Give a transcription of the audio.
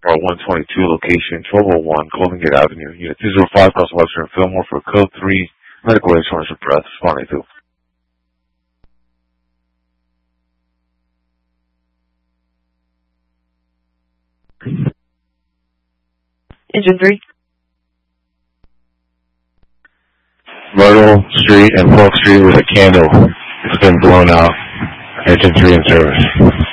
or 122 location, 1201 Golden Gate Avenue, Unit 205, Cross Western Fillmore for Code 3, Medical Insurance for Breath, responding to. Engine 3. Myrtle Street and Polk Street with a candle. It's been blown out. Engine 3 in service.